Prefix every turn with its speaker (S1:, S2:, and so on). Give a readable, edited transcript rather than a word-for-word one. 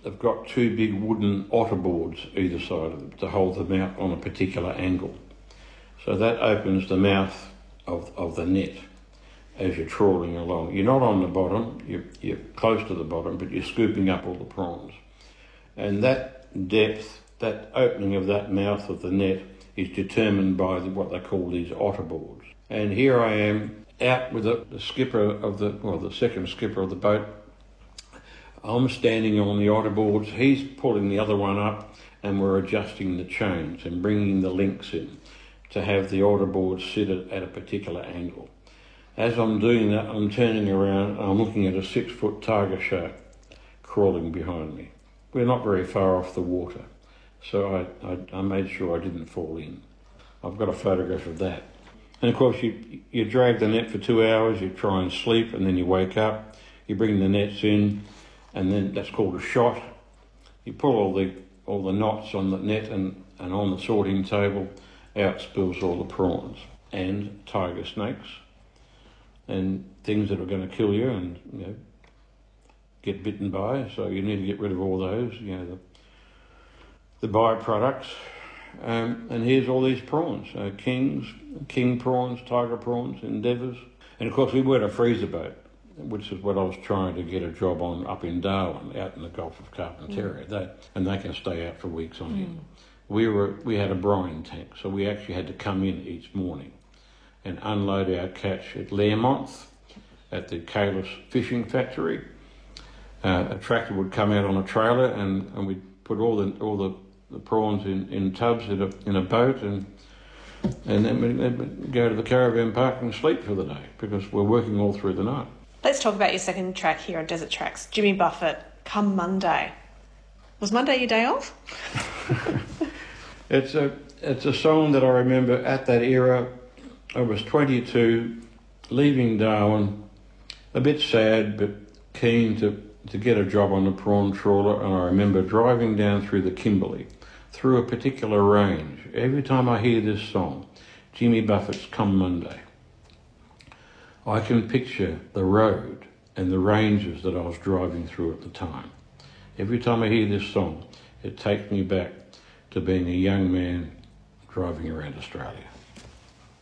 S1: have got two big wooden otter boards either side of them to hold them out on a particular angle. So that opens the mouth of the net as you're trawling along. You're not on the bottom, you're close to the bottom, but you're scooping up all the prawns. And that depth, that opening of that mouth of the net is determined by what they call these otter boards. And here I am out with the skipper of the second skipper of the boat. I'm standing on the otter boards, he's pulling the other one up, and we're adjusting the chains and bringing the links in to have the otter boards sit at a particular angle. As I'm doing that, I'm turning around and I'm looking at a 6-foot tiger shark crawling behind me. We're not very far off the water, so I made sure I didn't fall in. I've got a photograph of that. And of course you drag the net for 2 hours, you try and sleep, and then you wake up, you bring the nets in, and then that's called a shot. You pull all the knots on the net and on the sorting table, out spills all the prawns and tiger snakes and things that are going to kill you and get bitten by. So you need to get rid of all those, the byproducts. And here's all these prawns, king prawns, tiger prawns, endeavours. And of course we were at a freezer boat, which is what I was trying to get a job on up in Darwin, out in the Gulf of Carpentaria. And they can stay out for weeks on end. We had a brine tank, so we actually had to come in each morning and unload our catch at Learmonth at the Kalis fishing factory. A tractor would come out on a trailer and we'd put all the prawns in tubs in a boat and then we'd go to the caravan park and sleep for the day because we're working all through the night.
S2: Let's talk about your second track here on Desert Tracks, Jimmy Buffett, Come Monday. Was Monday your day off?
S1: It's a song that I remember at that era. I was 22, leaving Darwin, a bit sad but keen to get a job on the prawn trawler, and I remember driving down through the Kimberley, through a particular range. Every time I hear this song, Jimmy Buffett's Come Monday, I can picture the road and the ranges that I was driving through at the time. Every time I hear this song, it takes me back to being a young man driving around Australia.